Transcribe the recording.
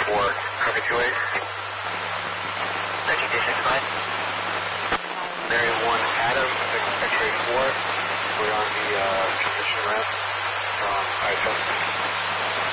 4, cover 28. 1365. Mary 1 Adam, X-ray 4. We're on the transition ramp from ISS.